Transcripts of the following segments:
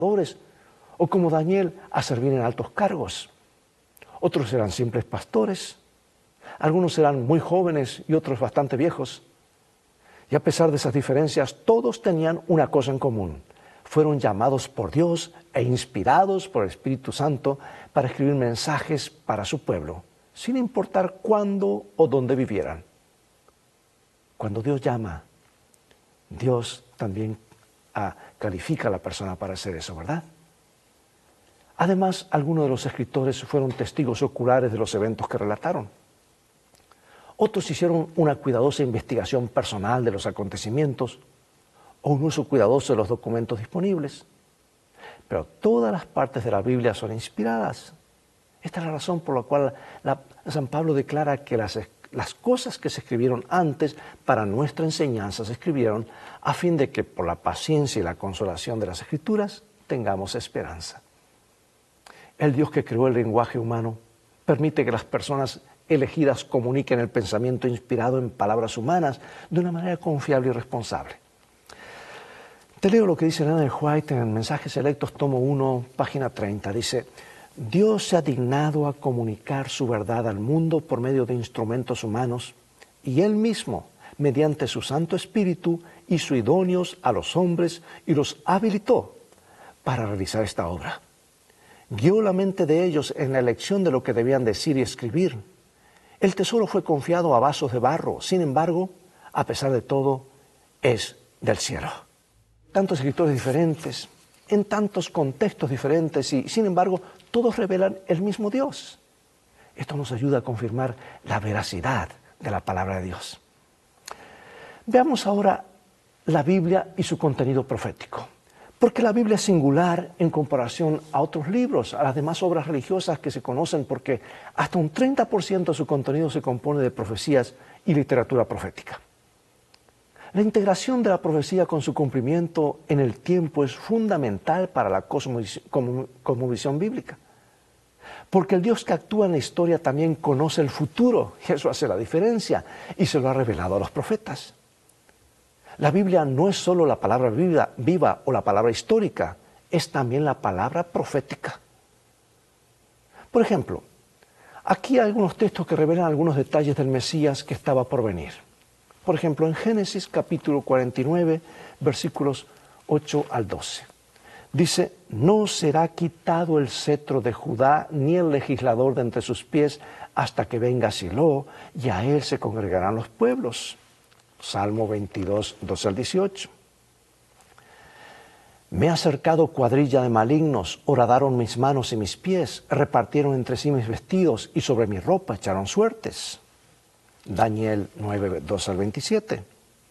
o como Daniel a servir en altos cargos. Otros serán simples pastores, algunos serán muy jóvenes y otros bastante viejos. Y a pesar de esas diferencias, todos tenían una cosa en común. Fueron llamados por Dios e inspirados por el Espíritu Santo para escribir mensajes para su pueblo, sin importar cuándo o dónde vivieran. Cuando Dios llama, Dios también califica a la persona para hacer eso, ¿verdad? Además, algunos de los escritores fueron testigos oculares de los eventos que relataron. Otros hicieron una cuidadosa investigación personal de los acontecimientos o un uso cuidadoso de los documentos disponibles. Pero todas las partes de la Biblia son inspiradas. Esta es la razón por la cual San Pablo declara que las cosas que se escribieron antes para nuestra enseñanza se escribieron a fin de que por la paciencia y la consolación de las Escrituras tengamos esperanza. El Dios que creó el lenguaje humano permite que las personas elegidas comuniquen el pensamiento inspirado en palabras humanas de una manera confiable y responsable. Te leo lo que dice Ellen White en Mensajes Selectos, tomo 1, página 30. Dice: Dios se ha dignado a comunicar su verdad al mundo por medio de instrumentos humanos y Él mismo, mediante su Santo Espíritu, hizo idóneos a los hombres y los habilitó para realizar esta obra. Guió la mente de ellos en la elección de lo que debían decir y escribir. El tesoro fue confiado a vasos de barro, sin embargo, a pesar de todo, es del cielo. Tantos escritores diferentes, en tantos contextos diferentes y, sin embargo, todos revelan el mismo Dios. Esto nos ayuda a confirmar la veracidad de la palabra de Dios. Veamos ahora la Biblia y su contenido profético. Porque la Biblia es singular en comparación a otros libros, a las demás obras religiosas que se conocen, porque hasta un 30% de su contenido se compone de profecías y literatura profética. La integración de la profecía con su cumplimiento en el tiempo es fundamental para la cosmovisión bíblica. Porque el Dios que actúa en la historia también conoce el futuro, y eso hace la diferencia, y se lo ha revelado a los profetas. La Biblia no es solo la palabra viva o la palabra histórica, es también la palabra profética. Por ejemplo, aquí hay algunos textos que revelan algunos detalles del Mesías que estaba por venir. Por ejemplo, en Génesis capítulo 49, versículos 8 al 12. Dice: no será quitado el cetro de Judá ni el legislador de entre sus pies hasta que venga Silo, y a él se congregarán los pueblos. Salmo 22, 12 al 18. Me ha acercado cuadrilla de malignos, horadaron mis manos y mis pies, repartieron entre sí mis vestidos y sobre mi ropa echaron suertes. Daniel 9, 12 al 27.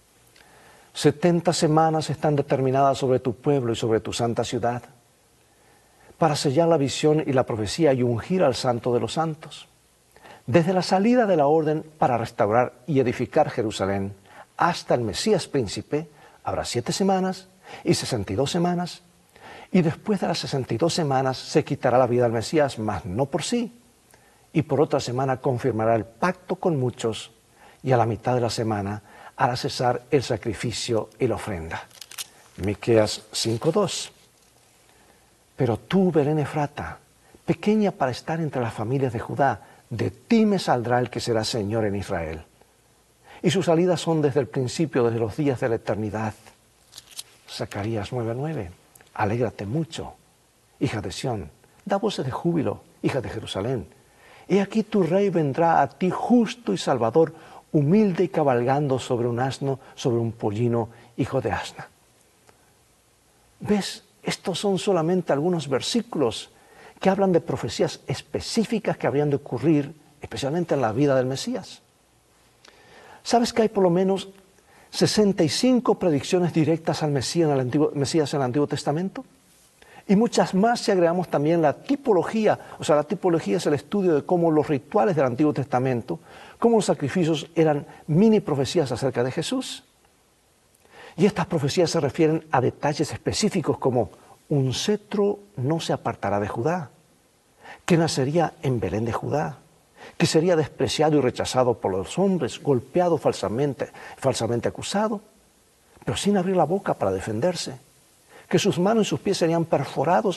70 semanas están determinadas sobre tu pueblo y sobre tu santa ciudad, para sellar la visión y la profecía y ungir al santo de los santos. Desde la salida de la orden para restaurar y edificar Jerusalén, hasta el Mesías príncipe, habrá 7 semanas y 62 semanas, y después de las 62 semanas se quitará la vida al Mesías, mas no por sí, y por otra semana confirmará el pacto con muchos, y a la mitad de la semana hará cesar el sacrificio y la ofrenda. Miqueas 5:2. Pero tú, Belén Efrata, pequeña para estar entre las familias de Judá, de ti me saldrá el que será Señor en Israel. Y sus salidas son desde el principio, desde los días de la eternidad. Zacarías 9:9. Alégrate mucho, hija de Sión, da voces de júbilo, hija de Jerusalén. He aquí tu rey vendrá a ti justo y salvador, humilde y cabalgando sobre un asno, sobre un pollino, hijo de asna. ¿Ves? Estos son solamente algunos versículos que hablan de profecías específicas que habrían de ocurrir, especialmente en la vida del Mesías. ¿Sabes que hay por lo menos 65 predicciones directas al Mesías en el Antiguo Testamento? Y muchas más si agregamos también la tipología. O sea, la tipología es el estudio de cómo los rituales del Antiguo Testamento, cómo los sacrificios eran mini profecías acerca de Jesús. Y estas profecías se refieren a detalles específicos como un cetro no se apartará de Judá, que nacería en Belén de Judá, que sería despreciado y rechazado por los hombres, golpeado falsamente acusado, pero sin abrir la boca para defenderse, que sus manos y sus pies serían perforados